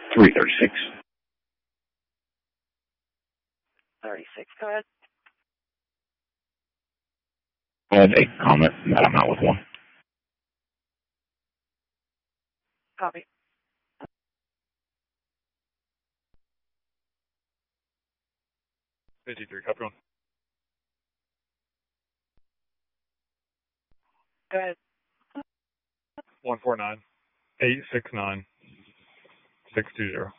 336. 36, go ahead. I have a comment that I'm out with one. Copy. 53, copy on. Go ahead. 149-869-620.